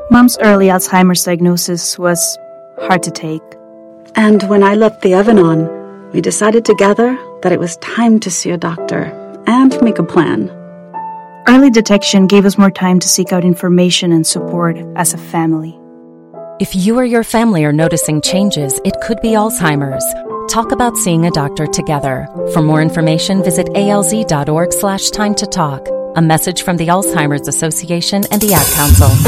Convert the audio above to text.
Mom's early Alzheimer's diagnosis was hard to take. And when I left the oven on, we decided together that it was time to see a doctor and make a plan. Early detection gave us more time to seek out information and support as a family. If you or your family are noticing changes, it could be Alzheimer's. Talk about seeing a doctor together. For more information, visit alz.org/time to talk. A message from the Alzheimer's Association and the Ad Council.